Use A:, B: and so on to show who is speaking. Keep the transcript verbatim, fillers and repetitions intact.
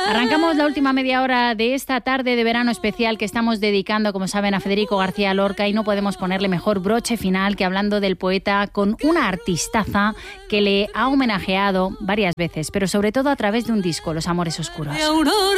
A: Arrancamos la última media hora de esta tarde de verano especial que estamos dedicando, como saben, a Federico García Lorca, y no podemos ponerle mejor broche final que hablando del poeta con una artistaza que le ha homenajeado varias veces, pero sobre todo a través de un disco, Los Amores Oscuros.